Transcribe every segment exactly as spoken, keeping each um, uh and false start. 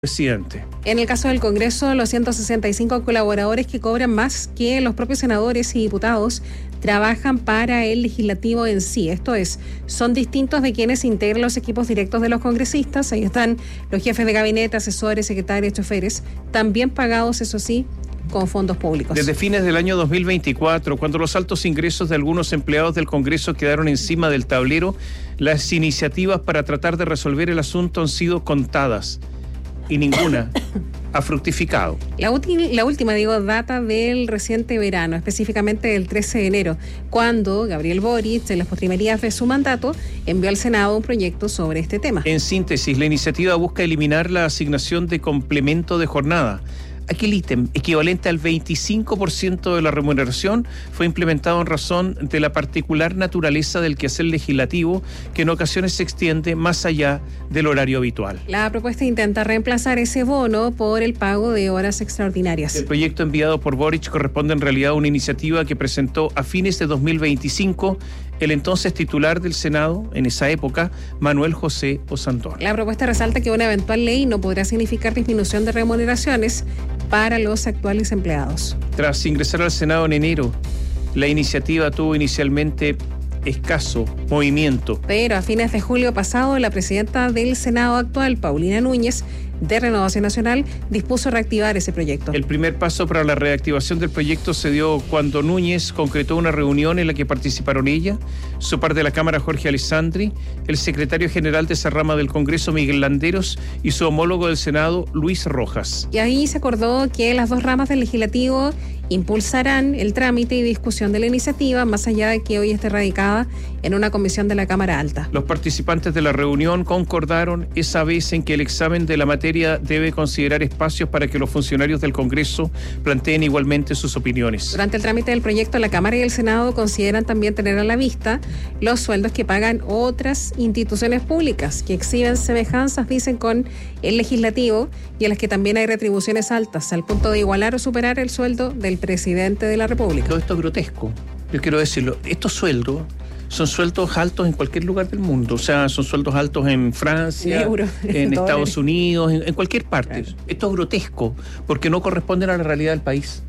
Presidente. En el caso del Congreso, los ciento sesenta y cinco colaboradores que cobran más que los propios senadores y diputados trabajan para el legislativo en sí. Esto es, son distintos de quienes integran los equipos directos de los congresistas. Ahí están los jefes de gabinete, asesores, secretarios, choferes, también pagados, eso sí, con fondos públicos. Desde fines del año dos mil veinticuatro, cuando los altos ingresos de algunos empleados del Congreso quedaron encima del tablero, las iniciativas para tratar de resolver el asunto han sido contadas. Y ninguna ha fructificado. La, útil, la última, digo, data del reciente verano, específicamente del trece de enero, cuando Gabriel Boric, en las postrimerías de su mandato, envió al Senado un proyecto sobre este tema. En síntesis, la iniciativa busca eliminar la asignación de complemento de jornada. Aquel ítem, equivalente al veinticinco por ciento de la remuneración, fue implementado en razón de la particular naturaleza del quehacer legislativo, que en ocasiones se extiende más allá del horario habitual. La propuesta intenta reemplazar ese bono por el pago de horas extraordinarias. El proyecto enviado por Boric corresponde en realidad a una iniciativa que presentó a fines de dos mil veinticinco el entonces titular del Senado, en esa época, Manuel José Ossandón. La propuesta resalta que una eventual ley no podrá significar disminución de remuneraciones para los actuales empleados. Tras ingresar al Senado en enero, la iniciativa tuvo inicialmente escaso movimiento. Pero a fines de julio pasado, la presidenta del Senado actual, Paulina Núñez, de Renovación Nacional, dispuso reactivar ese proyecto. El primer paso para la reactivación del proyecto se dio cuando Núñez concretó una reunión en la que participaron ella, su par de la Cámara Jorge Alessandri, el secretario general de esa rama del Congreso Miguel Landeros y su homólogo del Senado Luis Rojas. Y ahí se acordó que las dos ramas del Legislativo impulsarán el trámite y discusión de la iniciativa, más allá de que hoy esté radicada en una comisión de la Cámara Alta. Los participantes de la reunión concordaron esa vez en que el examen de la materia debe considerar espacios para que los funcionarios del Congreso planteen igualmente sus opiniones. Durante el trámite del proyecto, la Cámara y el Senado consideran también tener a la vista los sueldos que pagan otras instituciones públicas, que exhiben semejanzas, dicen, con el Legislativo y en las que también hay retribuciones altas, al punto de igualar o superar el sueldo del presidente de la República. Todo esto es grotesco, yo quiero decirlo. Estos sueldos son sueldos altos en cualquier lugar del mundo, o sea, son sueldos altos en Francia, Euro, en Estados dólares. Unidos, en, en cualquier parte. Claro. Esto es grotesco, porque no corresponden a la realidad del país.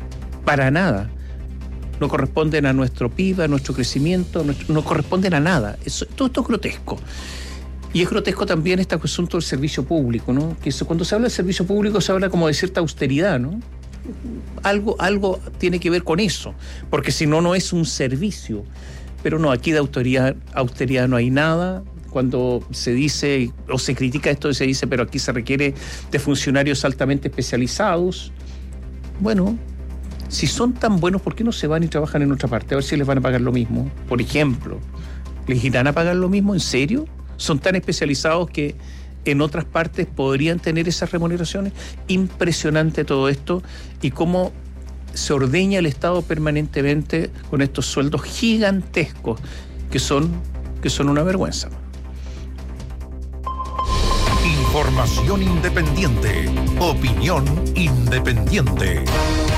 Para nada. No corresponden a nuestro P I B, a nuestro crecimiento, a nuestro, no corresponden a nada. Eso, todo esto es grotesco. Y es grotesco también este asunto del servicio público, ¿no? Que eso, cuando se habla del servicio público se habla como de cierta austeridad, ¿no? Algo, algo tiene que ver con eso, porque si no, no es un servicio. Pero no, aquí de austeridad, austeridad no hay nada. Cuando se dice o se critica esto, se dice, pero aquí se requiere de funcionarios altamente especializados. Bueno, si son tan buenos, ¿por qué no se van y trabajan en otra parte? A ver si les van a pagar lo mismo. Por ejemplo, ¿les irán a pagar lo mismo? ¿En serio? ¿Son tan especializados que en otras partes podrían tener esas remuneraciones? Impresionante todo esto y cómo se ordeña el Estado permanentemente con estos sueldos gigantescos que son, que son una vergüenza. Información independiente, opinión independiente.